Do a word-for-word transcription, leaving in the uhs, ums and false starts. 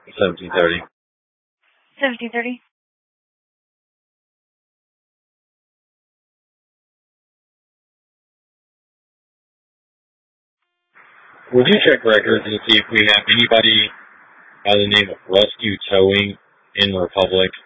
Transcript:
seventeen thirty. seventeen thirty. Would you check records and see if we have anybody by the name of Rescue Towing in the Republic?